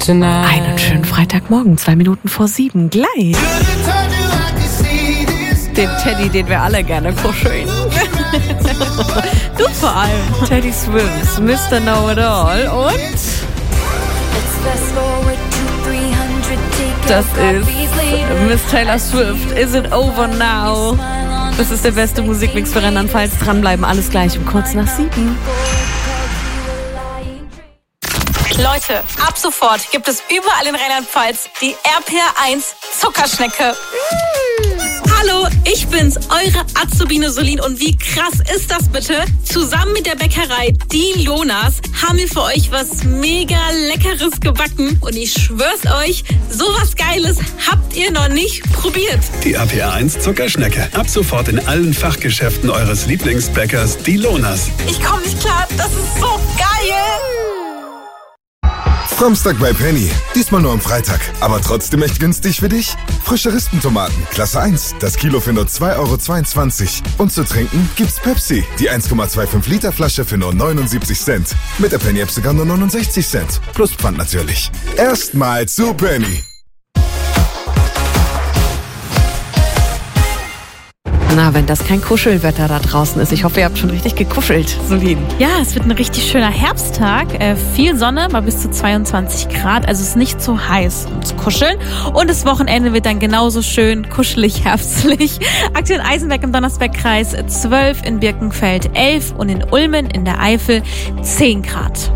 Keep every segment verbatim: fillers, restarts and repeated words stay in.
tonight. Einen schönen Freitagmorgen, zwei Minuten vor sieben, gleich. Den Teddy, den wir alle gerne kuscheln. Du vor allem. Teddy Swims, Mister Know-It-All und das ist Miss Taylor Swift, Is It Over Now? Das ist der beste Musikmix für Rheinland-Pfalz. Dranbleiben, alles gleich um kurz nach sieben. Leute, ab sofort gibt es überall in Rheinland-Pfalz die R P R eins Zuckerschnecke. Mm. Hallo, ich bin's, eure Azubine Solin. Und wie krass ist das bitte? Zusammen mit der Bäckerei Die Lonas haben wir für euch was mega Leckeres gebacken. Und ich schwör's euch, sowas Geiles habt ihr noch nicht probiert. Die R P R eins Zuckerschnecke. Ab sofort in allen Fachgeschäften eures Lieblingsbäckers Die Lonas. Ich komm nicht klar, das ist so geil. Samstag bei Penny. Diesmal nur am Freitag. Aber trotzdem echt günstig für dich? Frische Rispentomaten, Klasse eins. Das Kilo für nur zwei Euro zweiundzwanzig. Und zu trinken gibt's Pepsi. Die eins Komma fünfundzwanzig Liter Flasche für nur neunundsiebzig Cent. Mit der Penny-App sogar nur neunundsechzig Cent. Plus Pfand natürlich. Erstmal zu Penny. Na, wenn das kein Kuschelwetter da draußen ist. Ich hoffe, ihr habt schon richtig gekuschelt, Solin. Ja, es wird ein richtig schöner Herbsttag. Äh, viel Sonne, mal bis zu zweiundzwanzig Grad. Also es ist nicht so heiß, um zu kuscheln. Und das Wochenende wird dann genauso schön kuschelig, herbstlich. Aktuell in Eisenberg im Donnersbergkreis zwölf, in Birkenfeld elf und in Ulmen in der Eifel zehn Grad.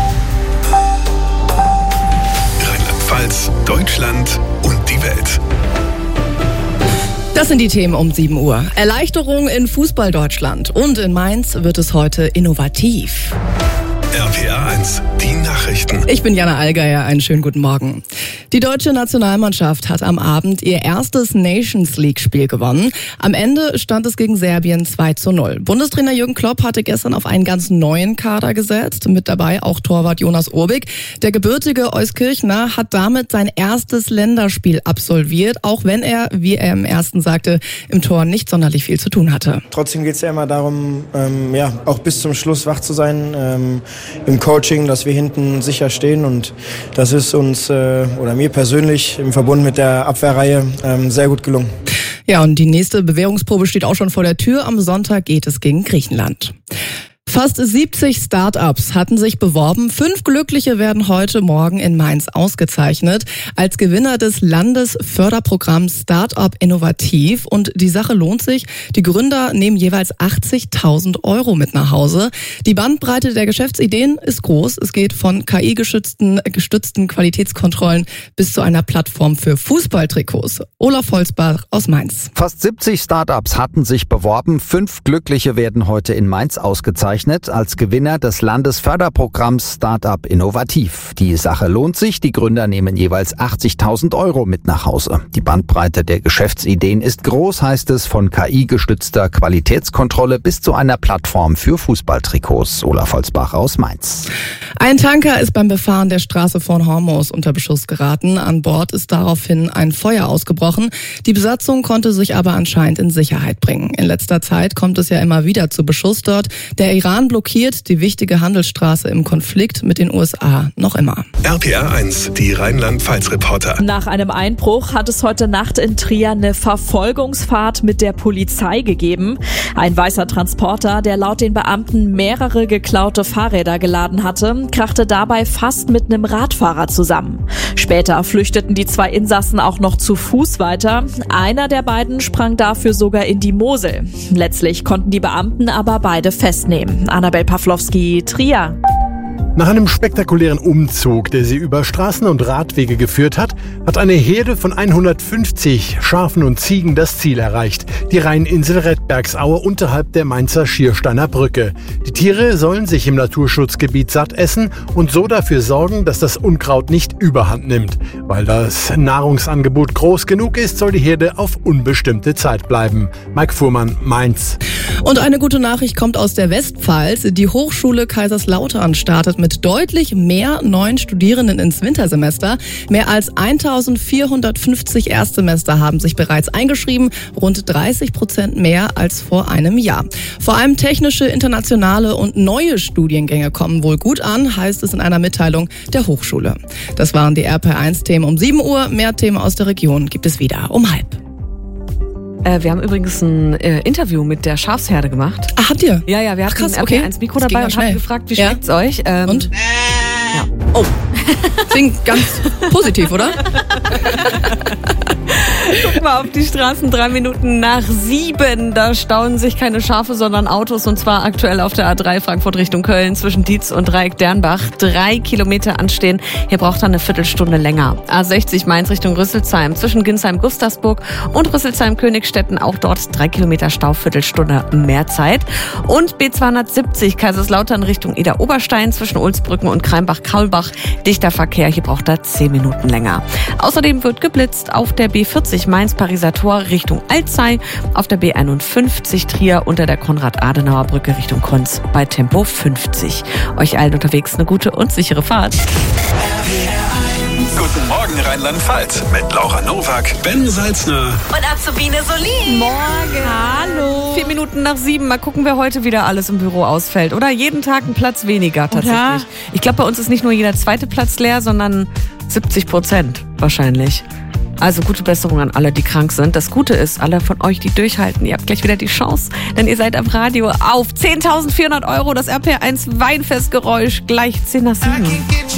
Rheinland-Pfalz, Deutschland und die Welt. Das sind die Themen um sieben Uhr. Erleichterung in Fußball-Deutschland. Und in Mainz wird es heute innovativ. R P R eins, die Nachrichten. Ich bin Jana Allgeier, einen schönen guten Morgen. Die deutsche Nationalmannschaft hat am Abend ihr erstes Nations League-Spiel gewonnen. Am Ende stand es gegen Serbien zwei zu null. Bundestrainer Jürgen Klopp hatte gestern auf einen ganz neuen Kader gesetzt. Mit dabei auch Torwart Jonas Urbig. Der gebürtige Euskirchner hat damit sein erstes Länderspiel absolviert, auch wenn er, wie er im ersten sagte, im Tor nicht sonderlich viel zu tun hatte. Trotzdem geht es ja immer darum, ähm, ja, auch bis zum Schluss wach zu sein, ähm, im Coaching, dass wir hinten sicher stehen, und das ist uns äh, oder mir persönlich im Verbund mit der Abwehrreihe ähm, sehr gut gelungen. Ja, und die nächste Bewährungsprobe steht auch schon vor der Tür. Am Sonntag geht es gegen Griechenland. Fast siebzig Start-ups hatten sich beworben. Fünf Glückliche werden heute Morgen in Mainz ausgezeichnet als Gewinner des Landesförderprogramms Start-up Innovativ. Und die Sache lohnt sich. Die Gründer nehmen jeweils achtzigtausend Euro mit nach Hause. Die Bandbreite der Geschäftsideen ist groß. Es geht von K I-gestützten gestützten Qualitätskontrollen bis zu einer Plattform für Fußballtrikots. Olaf Holzbach aus Mainz. Fast siebzig Start-ups hatten sich beworben. Fünf Glückliche werden heute in Mainz ausgezeichnet als Gewinner des Landesförderprogramms Start-up Innovativ. Die Sache lohnt sich. Die Gründer nehmen jeweils achtzigtausend Euro mit nach Hause. Die Bandbreite der Geschäftsideen ist groß, heißt es, von K I-gestützter Qualitätskontrolle bis zu einer Plattform für Fußballtrikots. Olaf Holzbach aus Mainz. Ein Tanker ist beim Befahren der Straße von Hormuz unter Beschuss geraten. An Bord ist daraufhin ein Feuer ausgebrochen. Die Besatzung konnte sich aber anscheinend in Sicherheit bringen. In letzter Zeit kommt es ja immer wieder zu Beschuss dort. Der Iran blockiert die wichtige Handelsstraße im Konflikt mit den U S A noch immer. R P R eins, die Rheinland-Pfalz-Reporter. Nach einem Einbruch hat es heute Nacht in Trier eine Verfolgungsfahrt mit der Polizei gegeben. Ein weißer Transporter, der laut den Beamten mehrere geklaute Fahrräder geladen hatte, krachte dabei fast mit einem Radfahrer zusammen. Später flüchteten die zwei Insassen auch noch zu Fuß weiter. Einer der beiden sprang dafür sogar in die Mosel. Letztlich konnten die Beamten aber beide festnehmen. Annabel Pawlowski, Trier. Nach einem spektakulären Umzug, der sie über Straßen und Radwege geführt hat, hat eine Herde von hundertfünfzig Schafen und Ziegen das Ziel erreicht. Die Rheininsel Redbergsaue unterhalb der Mainzer Schiersteiner Brücke. Die Tiere sollen sich im Naturschutzgebiet satt essen und so dafür sorgen, dass das Unkraut nicht überhand nimmt. Weil das Nahrungsangebot groß genug ist, soll die Herde auf unbestimmte Zeit bleiben. Mike Fuhrmann, Mainz. Und eine gute Nachricht kommt aus der Westpfalz. Die Hochschule Kaiserslautern startet mit mit deutlich mehr neuen Studierenden ins Wintersemester. Mehr als eintausendvierhundertfünfzig Erstsemester haben sich bereits eingeschrieben, rund dreißig Prozent mehr als vor einem Jahr. Vor allem technische, internationale und neue Studiengänge kommen wohl gut an, heißt es in einer Mitteilung der Hochschule. Das waren die R P R eins Themen um sieben Uhr. Mehr Themen aus der Region gibt es wieder um halb. Äh, wir haben übrigens ein äh, Interview mit der Schafsherde gemacht. Ach, habt ihr? Ja, ja, wir hatten krass, ein okay. R P R eins Mikro Das ging dabei ja und schnell. haben gefragt, wie Ja. schmeckt's euch? Ähm, Und? Ja. Oh, klingt ganz positiv, oder? Guck mal auf die Straßen, drei Minuten nach sieben. Da stauen sich keine Schafe, sondern Autos. Und zwar aktuell auf der A drei Frankfurt Richtung Köln zwischen Dietz und Dreieck-Dernbach. Drei Kilometer anstehen. Hier braucht er eine Viertelstunde länger. A sechzig Mainz Richtung Rüsselsheim zwischen Ginsheim-Gustavsburg und Rüsselsheim-Königstetten. Auch dort drei Kilometer Stau, Viertelstunde mehr Zeit. Und B zweihundertsiebzig Kaiserslautern Richtung Ida-Oberstein zwischen Ulsbrücken und Kraimbach-Kaulbach. Dichter Verkehr. Hier braucht er zehn Minuten länger. Außerdem wird geblitzt auf der B vierzig Mainz-Pariser Tor Richtung Alzey, auf der B einundfünfzig Trier unter der Konrad-Adenauer-Brücke Richtung Konz bei Tempo fünfzig. Euch allen unterwegs eine gute und sichere Fahrt. Guten Morgen Rheinland-Pfalz mit Laura Nowak, Ben Salzner Und Azubine Solin. Morgen. Hallo. Vier Minuten nach sieben. Mal gucken, wer heute wieder alles im Büro ausfällt. Oder jeden Tag ein Platz weniger tatsächlich. Oder? Ich glaube, bei uns ist nicht nur jeder zweite Platz leer, sondern siebzig Prozent wahrscheinlich. Also gute Besserung an alle, die krank sind. Das Gute ist, alle von euch, die durchhalten, ihr habt gleich wieder die Chance, denn ihr seid am Radio auf zehntausendvierhundert Euro, das R P R eins Weinfestgeräusch, gleich zehn nach sieben.